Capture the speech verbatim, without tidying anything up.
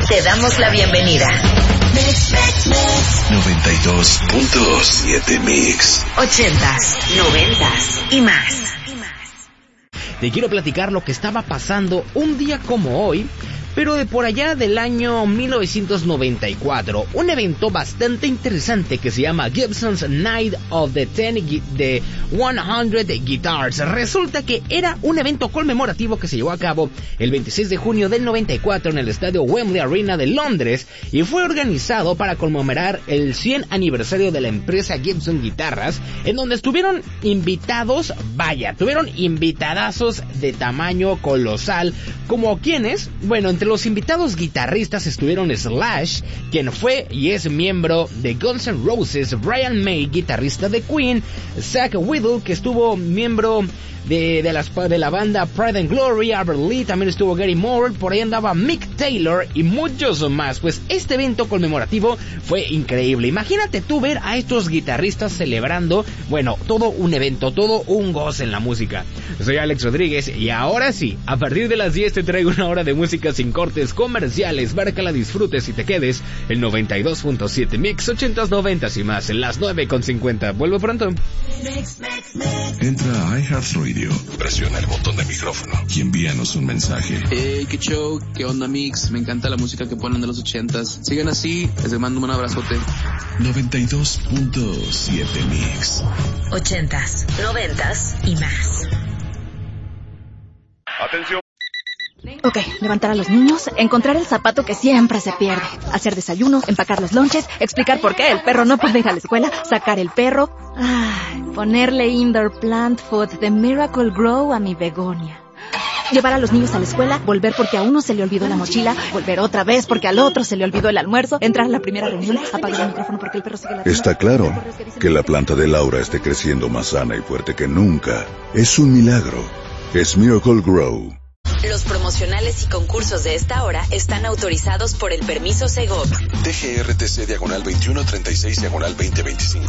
Te damos la bienvenida. noventa y dos punto siete Mix. Ochentas, noventas y más. Te quiero platicar lo que estaba pasando un día como hoy, pero de por allá del año mil novecientos noventa y cuatro, un evento bastante interesante que se llama Gibson's Night of the Ten de cien Guitars. Resulta que era un evento conmemorativo que se llevó a cabo el veintiséis de junio del noventa y cuatro en el estadio Wembley Arena de Londres y fue organizado para conmemorar el cien aniversario de la empresa Gibson Guitarras, en donde estuvieron invitados, vaya, tuvieron invitadazos de tamaño colosal, como quienes, bueno, entre los invitados guitarristas estuvieron Slash, quien fue y es miembro de Guns N' Roses, Brian May, guitarrista de Queen, Zach Whittle, que estuvo miembro de, de, las, de la banda Pride and Glory, Albert Lee, también estuvo Gary Moore, por ahí andaba Mick Taylor y muchos más. Pues este evento conmemorativo fue increíble. Imagínate tú ver a estos guitarristas celebrando, bueno, todo un evento, todo un goce en la música. Soy Alex Rodríguez y ahora sí, a partir de las diez te traigo una hora de música sin cortes comerciales para que la disfrutes y te quedes en noventa y dos punto siete Mix, ochentas, noventas y más, en las nueve con cincuenta. Vuelvo pronto. Entra a iHeartRadio, presiona el botón de micrófono y envíanos un mensaje. Hey, qué show, qué onda Mix, me encanta la música que ponen de los ochentas. Sigan así, les mando un abrazote. noventa y dos punto siete Mix. Ochentas, noventas y más. Atención. Ok, levantar a los niños, encontrar el zapato que siempre se pierde, hacer desayuno, empacar los lonches, explicar por qué el perro no puede ir a la escuela, sacar el perro, ay, ponerle indoor plant food de Miracle Grow a mi begonia. Llevar a los niños a la escuela, volver porque a uno se le olvidó la mochila, volver otra vez porque al otro se le olvidó el almuerzo, entrar a la primera reunión, apagar el micrófono porque el perro sigue ladrando. Está claro que la planta de Laura esté creciendo más sana y fuerte que nunca. Es un milagro. Es Miracle Grow. Los promocionales y concursos de esta hora están autorizados por el permiso Segov. T G R T C diagonal veintiuno treinta y seis diagonal veinte veinticinco.